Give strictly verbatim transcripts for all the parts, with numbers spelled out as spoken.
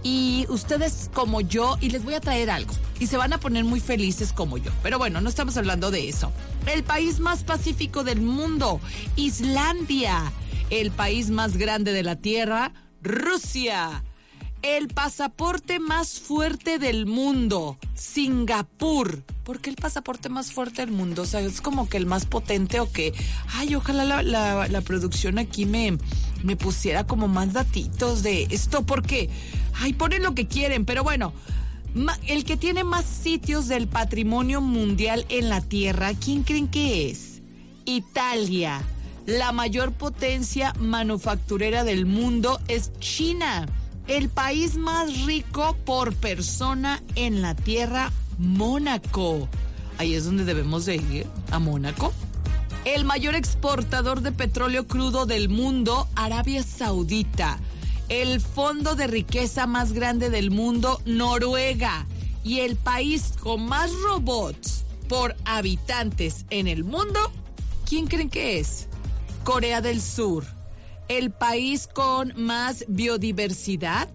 y ustedes como yo, y les voy a traer algo, y se van a poner muy felices como yo. Pero bueno, no estamos hablando de eso. El país más pacífico del mundo, Islandia. El país más grande de la Tierra, Rusia. El pasaporte más fuerte del mundo, Singapur. ¿Por qué el pasaporte más fuerte del mundo? O sea, es como que el más potente o qué. Ay, ojalá la, la, la producción aquí me, me pusiera como más datitos de esto, porque, ay, ponen lo que quieren, pero bueno, ma, el que tiene más sitios del patrimonio mundial en la Tierra, ¿quién creen que es? Italia. La mayor potencia manufacturera del mundo es China. El país más rico por persona en la Tierra, Mónaco. Ahí es donde debemos de ir, a Mónaco. El mayor exportador de petróleo crudo del mundo, Arabia Saudita. El fondo de riqueza más grande del mundo, Noruega. Y el país con más robots por habitantes en el mundo, ¿quién creen que es? Corea del Sur. El país con más biodiversidad,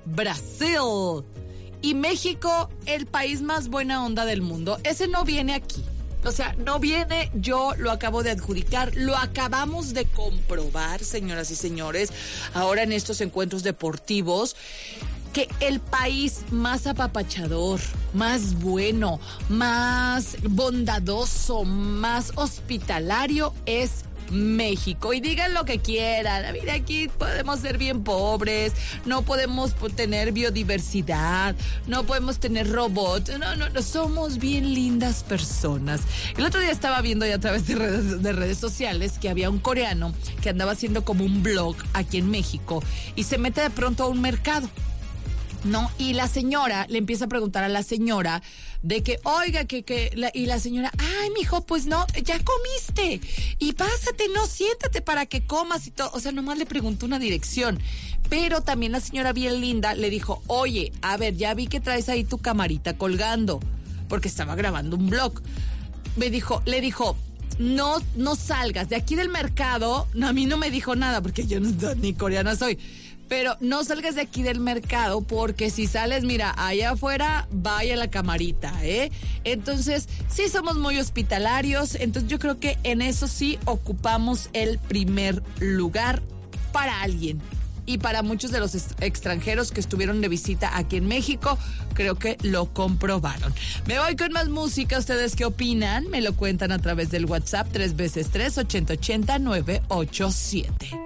Brasil. Y México, el país más buena onda del mundo. Ese no viene aquí. O sea, no viene, yo lo acabo de adjudicar, lo acabamos de comprobar, señoras y señores, ahora en estos encuentros deportivos, que el país más apapachador, más bueno, más bondadoso, más hospitalario es México. Y digan lo que quieran. Mira, aquí podemos ser bien pobres, no podemos tener biodiversidad, no podemos tener robots. No, no, no, somos bien lindas personas. El otro día estaba viendo ya a través de redes, de redes sociales que había un coreano que andaba haciendo como un blog aquí en México y se mete de pronto a un mercado, ¿no? Y la señora le empieza a preguntar a la señora de que, oiga, que, que, la, y la señora, ay, mijo, pues no, ya comiste, y pásate, no, siéntate para que comas y todo. O sea, nomás le preguntó una dirección. Pero también la señora bien linda le dijo, oye, a ver, ya vi que traes ahí tu camarita colgando, porque estaba grabando un blog. Me dijo, le dijo, no, no salgas de aquí del mercado. No, a mí no me dijo nada, porque yo no, ni coreana soy. Pero no salgas de aquí del mercado, porque si sales, mira, allá afuera, vaya la camarita, ¿eh? Entonces, sí somos muy hospitalarios, entonces yo creo que en eso sí ocupamos el primer lugar para alguien. Y para muchos de los extranjeros que estuvieron de visita aquí en México, creo que lo comprobaron. Me voy con más música. ¿Ustedes qué opinan? Me lo cuentan a través del WhatsApp tres veces tres, ochenta ochenta, nueve ocho siete.